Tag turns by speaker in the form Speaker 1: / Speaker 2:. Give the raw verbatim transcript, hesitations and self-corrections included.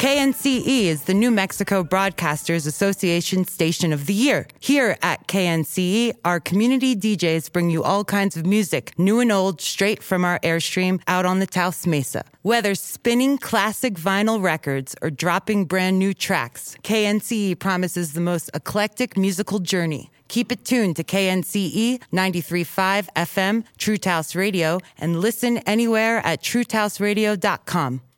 Speaker 1: K N C E is the New Mexico Broadcasters Association Station of the Year. Here at K N C E, our community D Js bring you all kinds of music, new and old, straight from our airstream out on the Taos Mesa. Whether spinning classic vinyl records or dropping brand new tracks, K N C E promises the most eclectic musical journey. Keep it tuned to K N C E ninety-three point five F M, True Taos Radio, and listen anywhere at true taos radio dot com.